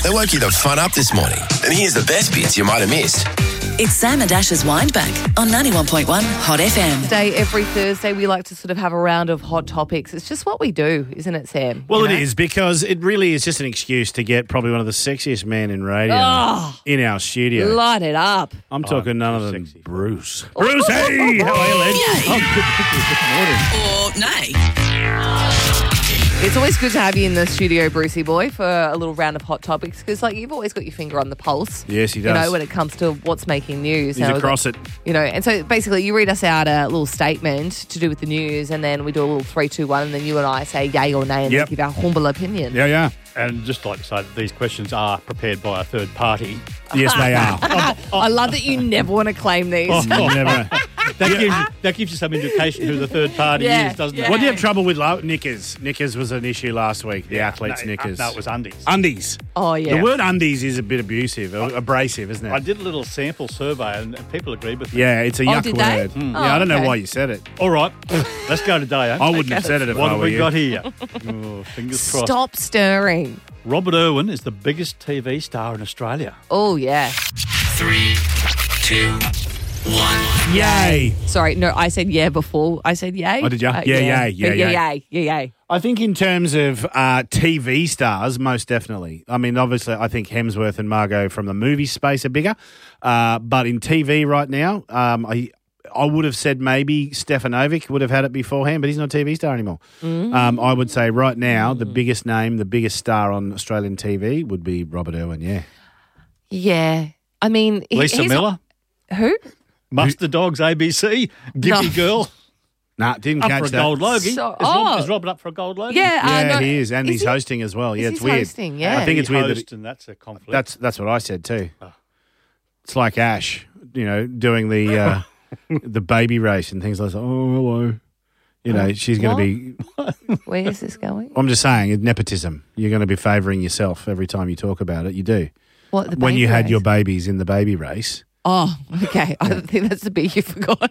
They woke you the fun up this morning. And here's the best bits you might have missed. It's Sam and Ash's Windback on 91.1 Hot FM. Today, every Thursday, we like to sort of have a round of hot topics. It's just what we do, isn't it, Sam? Well, it is, because it really is just an excuse to get probably one of the sexiest men in radio in our studio. Light it up. I'm talking none other than Bruce. Bruce, hey! How are you, Len? Or nay. It's always good to have you in the studio, Brucey boy, for a little round of hot topics, because you've always got your finger on the pulse. Yes, he does. You know, when it comes to what's making news. He's across it. You know, and so basically you read us out a little statement to do with the news, and then we do a little 3, 2, 1, and then you and I say yay or nay and then give our humble opinion. Yeah. And just like to say that these questions are prepared by a third party. Yes, they are. I love that you never want to claim these. Never. That gives you some indication who the third party is, doesn't it? What do you have trouble with, knickers? Knickers was an issue last week, the athletes' knickers. No, it was undies. Undies. Oh, yeah. The word undies is a bit abrasive, isn't it? I did a little sample survey and people agreed with me. Yeah, it's a yuck did they? word. Yeah, I don't know why you said it. All right, let's go today. I wouldn't have said it if What I have were we you. got here? Oh, fingers crossed. Stop stirring. Robert Irwin is the biggest TV star in Australia. Oh, yeah. 3, 2, 1. Yay! Sorry, no, I said yeah before. I said yay. Oh, did you? Yay. I think in terms of TV stars, most definitely. I mean, obviously, I think Hemsworth and Margot from the movie space are bigger. But in TV right now, I would have said maybe Stefanovic would have had it beforehand, but he's not a TV star anymore. I would say right now, the biggest name, the biggest star on Australian TV would be Robert Irwin, Yeah. I mean... Lisa Miller. Who? Mustard Dogs, ABC. Gimpy Girl. Nah, didn't Up catch for a that. gold Logie. So- Is Robert up for a gold Logie? Yeah. Yeah, no, he is, and he's hosting as well. Yeah, Is it's he weird. hosting? Yeah. I think it's weird that and that's a conflict. that's what I said too. It's like Ash, doing the the baby race and things like that. Oh, hello. She's going to be... Where is this going? I'm just saying, it's nepotism. You're going to be favouring yourself every time you talk about it. You do. What, the when baby you had race? your babies in the baby race. Oh, okay. I think that's the bit you forgot.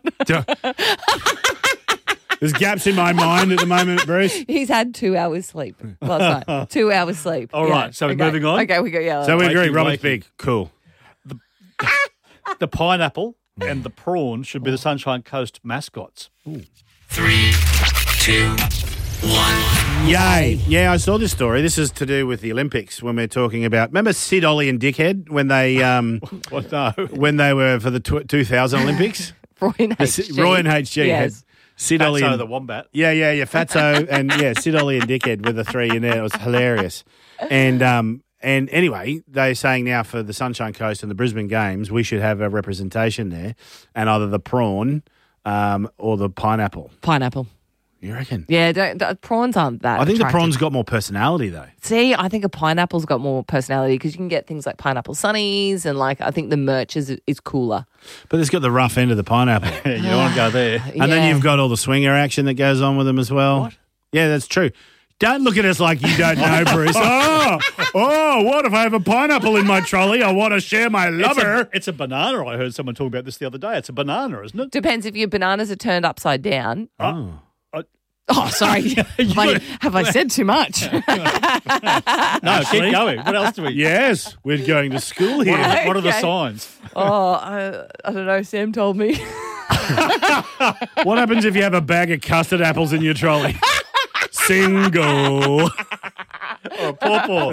There's gaps in my mind at the moment, Bruce. He's had 2 hours sleep last night. 2 hours sleep. All right, so we're moving on? Okay, we go, yeah. So we agree, Wakey, Robert's wakey. big. Cool. The pineapple and the prawn should be the Sunshine Coast mascots. 3, 2, 1. Yay. Yeah, I saw this story. This is to do with the Olympics when we're talking about... Remember Sid, Ollie and Dickhead when they What? No. when they were for the 2000 Olympics? Roy and HG. Roy and HG had Yes. Sid, Ollie Fatso and... the Wombat. Yeah, Fatso and Sid, Ollie and Dickhead were the three in there. It was hilarious. And anyway, they're saying now for the Sunshine Coast and the Brisbane Games, we should have a representation there, and either the prawn or the pineapple. Pineapple. You reckon? Yeah, prawns aren't that I think the attractive. prawn's got more personality though. See, I think a pineapple's got more personality because you can get things like pineapple sunnies and I think the merch is cooler. But it's got the rough end of the pineapple. Yeah, you don't want to go there. And then you've got all the swinger action that goes on with them as well. What? Yeah, that's true. Don't look at us like you don't know, Bruce. What if I have a pineapple in my trolley? I want to share my lover. It's a banana. I heard someone talk about this the other day. It's a banana, isn't it? Depends if your bananas are turned upside down. Oh. Sorry. have I said too much? No, keep going. What else do we... Yes, we're going to school here. What are the Okay. signs? I don't know. Sam told me. What happens if you have a bag of custard apples in your trolley? Single. Or a pawpaw.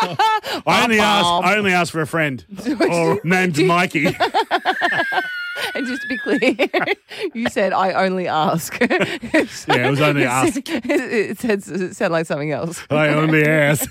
I only asked for a friend. Named Mikey. And just to be clear, you said I only ask. Yeah, it was only ask. It sounded like something else. I only ask.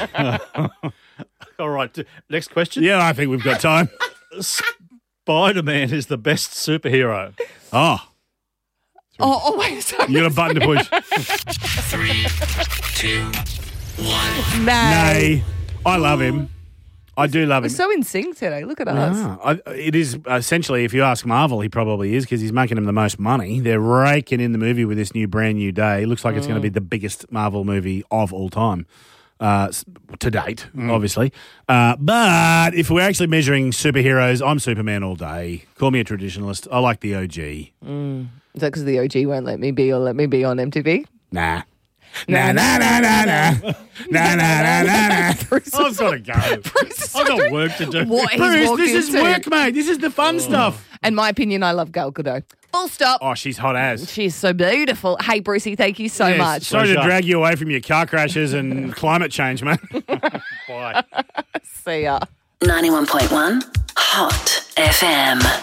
All right. Next question. Yeah, I think we've got time. Spider-Man is the best superhero. Oh, Oh, wait, sorry. you got a button to push. 3, 2, 1. Nay. I love him. I do love We're him. so in sync today. Look at us. It is essentially, if you ask Marvel, he probably is because he's making them the most money. They're raking in the movie with this brand new day. It looks like it's going to be the biggest Marvel movie of all time to date, obviously. But if we're actually measuring superheroes, I'm Superman all day. Call me a traditionalist. I like the OG. Is that because the OG won't let me be on MTV? Nah. Na na na na na. Na na na na na. Bruce, I've got to go. Bruce is I've got wondering work to do. what he's Bruce, walked this is into. work, mate. This is the fun stuff. In my opinion, I love Gal Gadot. Full stop. Oh, she's hot as. She's so beautiful. Hey, Brucey, thank you so Yes, much. Sorry to Pleasure. drag you away from your car crashes and climate change, mate. Bye. See ya. 91.1 Hot FM.